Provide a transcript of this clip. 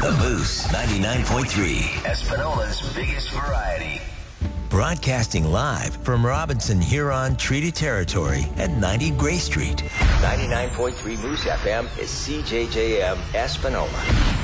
The Moose 99.3, Espanola's biggest variety. Broadcasting live from Robinson Huron Treaty Territory at 90 Gray Street. 99.3 Moose FM is CJJM Espanola.